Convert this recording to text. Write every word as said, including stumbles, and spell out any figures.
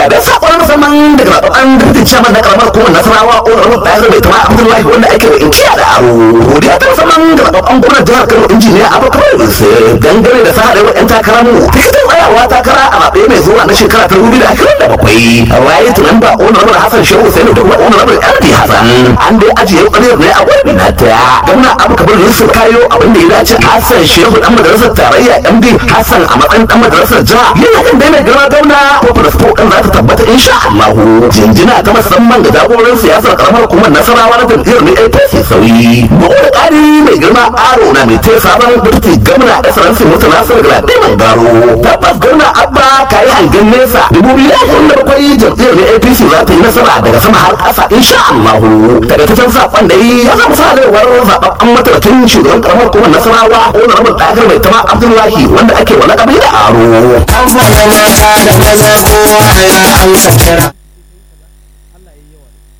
da sakon musamman daga babban dukkan chairman na karamar hukumar Nasarawa Honorable Bayar Bai Tama Abdullahi wanda ake wa inkiya da aro godiya ta musamman ga babban gwamnatin jihar Kano injiniya Abubakar Yusuf dangane da sa da yan takara mu tikitin tsayawa takara a zaɓe mai zuwa na shekara ta dubu biyu da ashirin da bakwai right member Honorable Hassan Shehu Hussein da kuma Honorable M D Hassan an dai ajiye ƙwarewar ne a gurbin na ta gwamna Abubakar Yusuf kayo abin da ya dace Hassan Shehu dan madrasar tarayya M D Hassan a matsayin dan madrasar jiha yana kan dai mai girma gwamna ko farasto kan za ta tabbata insha Allah jinjina ta musamman ga jagoran siyasar karamar hukumar Nasarawa na jam'iyyar ne A P C sauyi bugu da ƙari mai girma aro na mai taya sabon deputy gwamna Excellency Musa Nasir Gladai mai garo tabbas gwamna Abba kayi hangen nesa dubu biyu da ashirin da bakwai jam'iyyar ne A P C za ta yi nasara daga sama har ƙasa insha Allah daga ta can saƙon da yi ya zama sadarwar zaɓaɓɓen mataimakin shugaban karamar hukumar Nasarawa Honorable Bayar Bai Tama Abdullahi wanda ake wa lakabi da aro. An faɗa mata da maza kowa ya amsa kira.